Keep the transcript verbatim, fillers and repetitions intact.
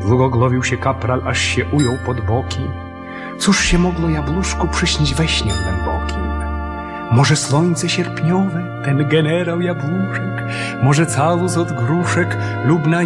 Długogłowił się kapral, aż się ujął pod boki. Cóż się mogło jabłuszku przyśnić we śnie głębokim? Może słońce sierpniowe, ten generał jabłuszek, może całus od gruszek lub na